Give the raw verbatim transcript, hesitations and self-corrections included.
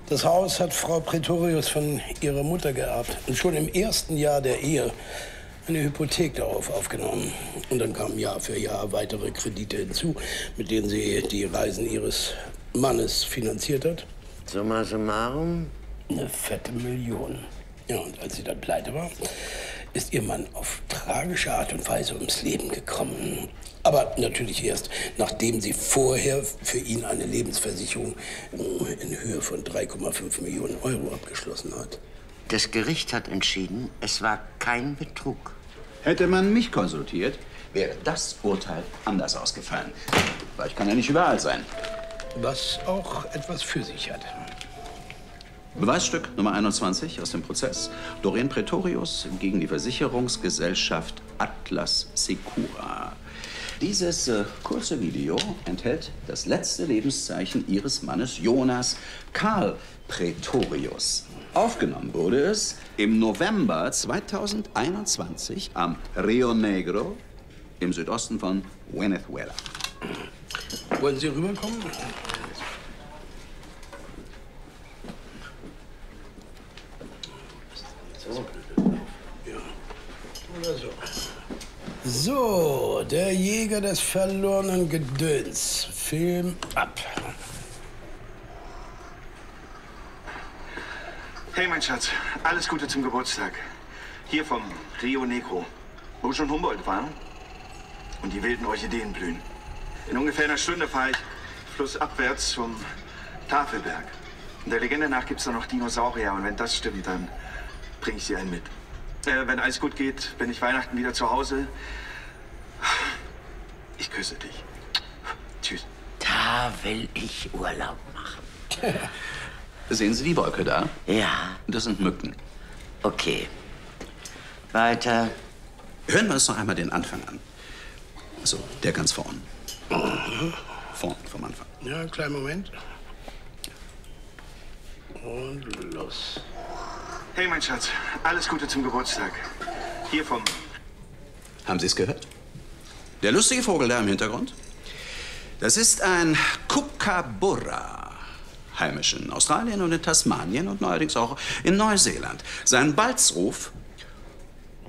Das Haus hat Frau Pretorius von ihrer Mutter geerbt und schon im ersten Jahr der Ehe eine Hypothek darauf aufgenommen. Und dann kamen Jahr für Jahr weitere Kredite hinzu, mit denen sie die Reisen ihres Mannes finanziert hat. Summa summarum? Eine fette Million. Ja, und als sie dann pleite war, ist ihr Mann auf tragische Art und Weise ums Leben gekommen. Aber natürlich erst, nachdem sie vorher für ihn eine Lebensversicherung in Höhe von drei Komma fünf Millionen Euro abgeschlossen hat. Das Gericht hat entschieden, es war kein Betrug. Hätte man mich konsultiert, wäre das Urteil anders ausgefallen. Weil ich kann ja nicht überall sein. Was auch etwas für sich hat. Beweisstück Nummer einundzwanzig aus dem Prozess. Doreen Pretorius gegen die Versicherungsgesellschaft Atlas Secura. Dieses äh, kurze Video enthält das letzte Lebenszeichen ihres Mannes Jonas Karl Pretorius. Aufgenommen wurde es im November zweitausendeinundzwanzig am Rio Negro im Südosten von Venezuela. Wollen Sie rüberkommen? So. Ja. Oder so. So, der Jäger des verlorenen Gedöns. Film ab. Hey, mein Schatz. Alles Gute zum Geburtstag. Hier vom Rio Negro, wo schon Humboldt war und die wilden Orchideen blühen. In ungefähr einer Stunde fahre ich flussabwärts zum Tafelberg. Und der Legende nach gibt es da noch Dinosaurier. Und wenn das stimmt, dann bringe ich sie einen mit. Äh, wenn alles gut geht, bin ich Weihnachten wieder zu Hause. Ich küsse dich. Tschüss. Da will ich Urlaub machen. Sehen Sie die Wolke da? Ja. Das sind Mücken. Okay. Weiter. Hören wir uns noch einmal den Anfang an. So, der ganz vorn. Vorn, vom Anfang. Ja, einen kleinen Moment. Und los. Hey, mein Schatz. Alles Gute zum Geburtstag. Hier vom... Haben Sie es gehört? Der lustige Vogel da im Hintergrund? Das ist ein Kookaburra. Heimisch in Australien und in Tasmanien und neuerdings auch in Neuseeland. Sein Balzruf